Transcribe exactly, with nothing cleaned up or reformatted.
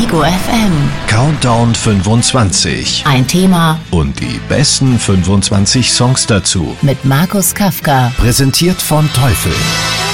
Ego F M. Countdown fünfundzwanzig. Ein Thema Und die besten fünfundzwanzig Songs dazu. mit Markus Kafka. Präsentiert von Teufel.